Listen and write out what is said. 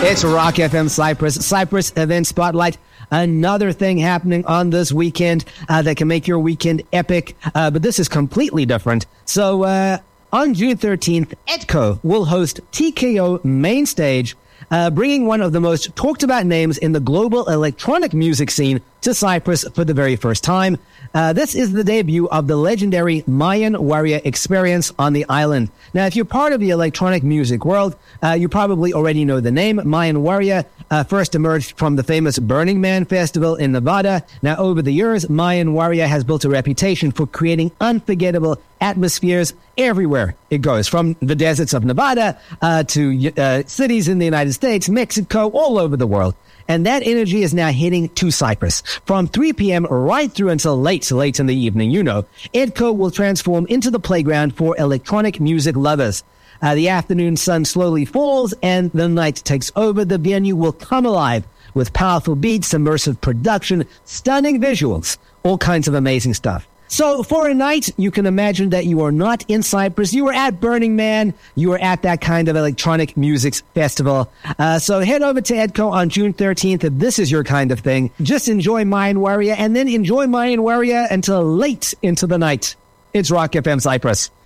It's Rock FM Cyprus Event Spotlight. Another thing happening on this weekend that can make your weekend epic, but this is completely different. So on June 13th, Edco will host TKO Main Stage, bringing one of the most talked about names in the global electronic music scene to Cyprus for the very first time. This is the debut of the legendary Mayan Warrior experience on the island. Now, if you're part of the electronic music world, you probably already know the name. Mayan Warrior first emerged from the famous Burning Man Festival in Nevada. Now, over the years, Mayan Warrior has built a reputation for creating unforgettable atmospheres everywhere it goes, from the deserts of Nevada to cities in the United States, Mexico, all over the world. And that energy is now heading to Cyprus. From 3 p.m. right through until late in the evening, Edco will transform into the playground for electronic music lovers. The afternoon sun slowly falls and the night takes over. The venue will come alive with powerful beats, immersive production, stunning visuals, all kinds of amazing stuff. So for a night, you can imagine that you are not in Cyprus. You are at Burning Man. You are at that kind of electronic music festival. So head over to Edco on June 13th if this is your kind of thing. Just enjoy Mayan Warrior and then enjoy Mayan Warrior until late into the night. It's Rock FM Cyprus.